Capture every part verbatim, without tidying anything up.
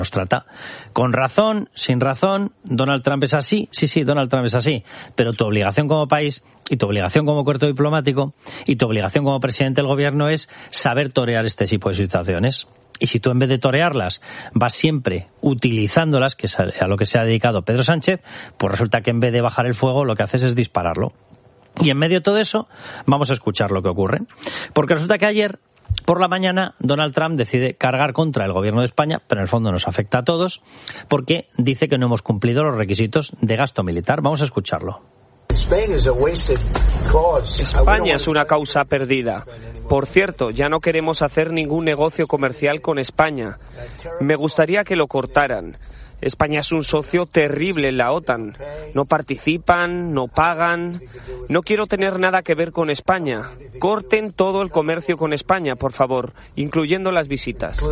nos trata. Con razón, sin razón, Donald Trump es así, sí, sí, Donald Trump es así, pero tu obligación como país y tu obligación como cuerpo diplomático y tu obligación como presidente del gobierno es saber torear este tipo de situaciones. Y si tú en vez de torearlas vas siempre utilizándolas, que es a lo que se ha dedicado Pedro Sánchez, pues resulta que en vez de bajar el fuego lo que haces es dispararlo. Y en medio de todo eso vamos a escuchar lo que ocurre. Porque resulta que ayer por la mañana Donald Trump decide cargar contra el gobierno de España, pero en el fondo nos afecta a todos, porque dice que no hemos cumplido los requisitos de gasto militar. Vamos a escucharlo. España es una causa perdida. Por cierto, ya no queremos hacer ningún negocio comercial con España. Me gustaría que lo cortaran. España es un socio terrible en la OTAN. No participan, no pagan. No quiero tener nada que ver con España. Corten todo el comercio con España, por favor, incluyendo las visitas.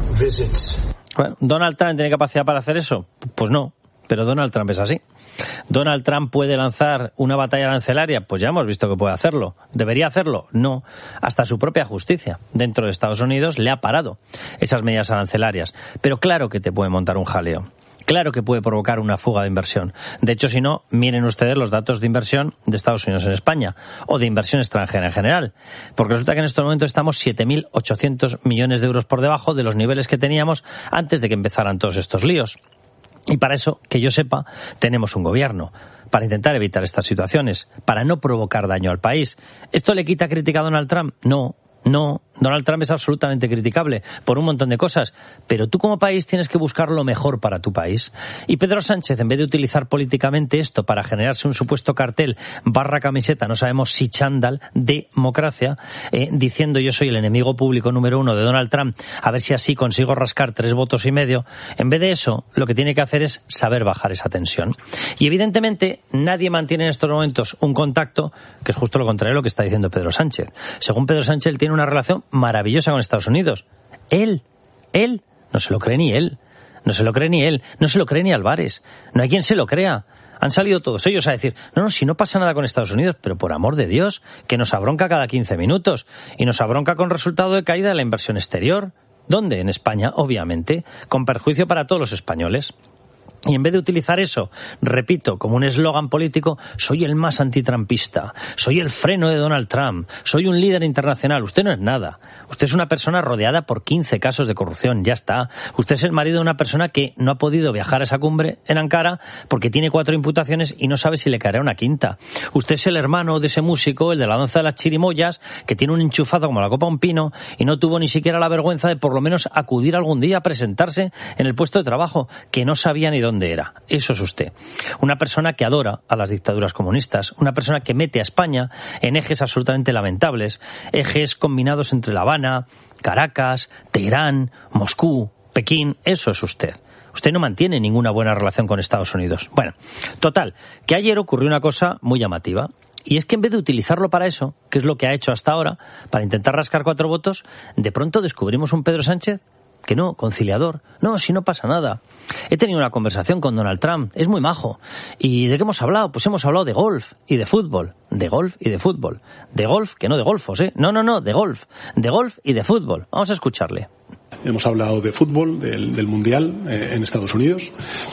Bueno, ¿Donald Trump tiene capacidad para hacer eso? Pues no, pero Donald Trump es así. ¿Donald Trump puede lanzar una batalla arancelaria? Pues ya hemos visto que puede hacerlo. ¿Debería hacerlo? No. Hasta su propia justicia dentro de Estados Unidos le ha parado esas medidas arancelarias. Pero claro que te puede montar un jaleo. Claro que puede provocar una fuga de inversión. De hecho, si no, miren ustedes los datos de inversión de Estados Unidos en España o de inversión extranjera en general. Porque resulta que en estos momentos estamos siete mil ochocientos millones de euros por debajo de los niveles que teníamos antes de que empezaran todos estos líos. Y para eso, que yo sepa, tenemos un gobierno para intentar evitar estas situaciones, para no provocar daño al país. ¿Esto le quita crítica a Donald Trump? No. No, Donald Trump es absolutamente criticable por un montón de cosas, pero tú como país tienes que buscar lo mejor para tu país. Y Pedro Sánchez, en vez de utilizar políticamente esto para generarse un supuesto cartel barra camiseta, no sabemos si chándal, democracia, eh, diciendo yo soy el enemigo público número uno de Donald Trump, a ver si así consigo rascar tres votos y medio, en vez de eso, lo que tiene que hacer es saber bajar esa tensión. Y evidentemente nadie mantiene en estos momentos un contacto, que es justo lo contrario de lo que está diciendo Pedro Sánchez. Según Pedro Sánchez, él tiene una relación maravillosa con Estados Unidos. Él, él, no se lo cree ni él, no se lo cree ni él, no se lo cree ni Álvarez, no hay quien se lo crea. Han salido todos ellos a decir, no, no, si no pasa nada con Estados Unidos, pero por amor de Dios, que nos abronca cada quince minutos, y nos abronca con resultado de caída de la inversión exterior. ¿Dónde? En España, obviamente, con perjuicio para todos los españoles. Y en vez de utilizar eso, repito, como un eslogan político, soy el más antitrampista, soy el freno de Donald Trump, soy un líder internacional. Usted no es nada. Usted es una persona rodeada por quince casos de corrupción, ya está. Usted es el marido de una persona que no ha podido viajar a esa cumbre en Ankara porque tiene cuatro imputaciones y no sabe si le caerá una quinta. Usted es el hermano de ese músico, el de la danza de las chirimoyas, que tiene un enchufado como la copa de un pino y no tuvo ni siquiera la vergüenza de por lo menos acudir algún día a presentarse en el puesto de trabajo, que no sabía ni dónde era. Eso es usted. Una persona que adora a las dictaduras comunistas, una persona que mete a España en ejes absolutamente lamentables, ejes combinados entre La Habana, Caracas, Teherán, Moscú, Pekín. Eso es usted. Usted no mantiene ninguna buena relación con Estados Unidos. Bueno, total, que ayer ocurrió una cosa muy llamativa. Y es que en vez de utilizarlo para eso, que es lo que ha hecho hasta ahora, para intentar rascar cuatro votos, de pronto descubrimos un Pedro Sánchez que no, conciliador. No, si no pasa nada. He tenido una conversación con Donald Trump, es muy majo. ¿Y de qué hemos hablado? Pues hemos hablado de golf y de fútbol. De golf y de fútbol. De golf, que no de golfos, ¿eh? No, no, no, de golf. De golf y de fútbol. Vamos a escucharle. Hemos hablado de fútbol, del, del Mundial eh, en Estados Unidos.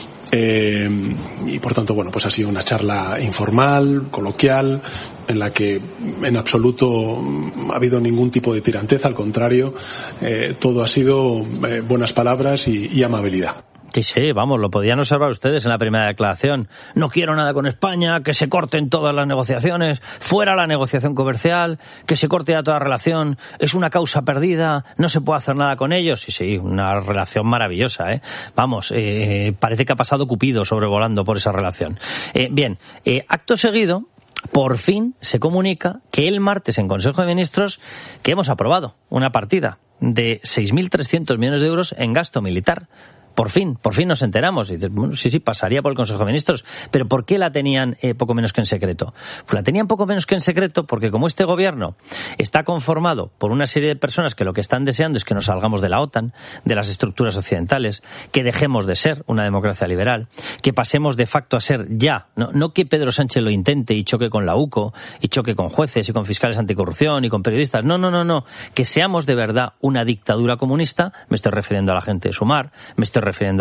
Eh, y por tanto, bueno, pues ha sido una charla informal, coloquial, en la que en absoluto ha habido ningún tipo de tiranteza, al contrario, eh, todo ha sido eh, buenas palabras y, y amabilidad. Sí, sí, vamos, lo podían observar ustedes en la primera declaración. No quiero nada con España, que se corten todas las negociaciones, fuera la negociación comercial, que se corte ya toda relación, es una causa perdida, no se puede hacer nada con ellos. Sí, sí, una relación maravillosa, ¿eh? Vamos, eh, parece que ha pasado Cupido sobrevolando por esa relación. Eh, bien, eh, acto seguido, por fin se comunica que el martes en Consejo de Ministros que hemos aprobado una partida de seis mil trescientos millones de euros en gasto militar. Por fin, por fin nos enteramos. Y dices, bueno, sí, sí, pasaría por el Consejo de Ministros. Pero ¿por qué la tenían eh, poco menos que en secreto? Pues la tenían poco menos que en secreto porque como este gobierno está conformado por una serie de personas que lo que están deseando es que nos salgamos de la OTAN, de las estructuras occidentales, que dejemos de ser una democracia liberal, que pasemos de facto a ser ya, no, no que Pedro Sánchez lo intente y choque con la UCO, y choque con jueces y con fiscales anticorrupción y con periodistas. No, no, no, no. Que seamos de verdad una dictadura comunista. Me estoy refiriendo a la gente de Sumar, me estoy estoy refiriendo